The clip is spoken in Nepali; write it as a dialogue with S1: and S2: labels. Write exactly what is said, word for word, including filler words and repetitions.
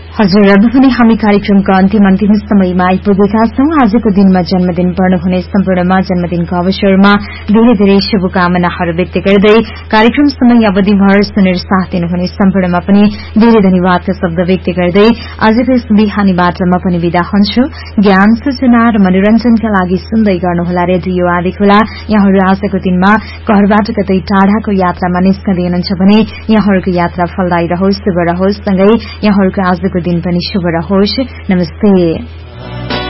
S1: हजुर, अब पनि हामी कार्यक्रमको अन्तिम अन्तिम समयमा आइपुगेका छौं। आजको दिनमा जन्मदिन पर्नुहुने सम्पूर्णमा जन्मदिनको अवसरमा धेरै धेरै शुभकामनाहरू व्यक्त गर्दै कार्यक्रम समय अवधिभर सुनेर साथ दिनुहुने सम्पूर्णमा पनि धेरै धन्यवादका शब्द व्यक्त गर्दै आजको यस बिहानीबाट म पनि विदा हुन्छु। ज्ञान, सूचना र मनोरञ्जनका लागि सुन्दै गर्नुहोला रेडियो आदिखोला। यहाँहरू आजको दिनमा घरबाट कतै टाढाको यात्रामा निस्कँदै हुनुहुन्छ भने यहाँहरूको यात्रा फलदायी रहोस्, शुभ रहोस्, सँगै यहाँहरूको आजको दिन पनि शुभ रहोस्। नमस्ते।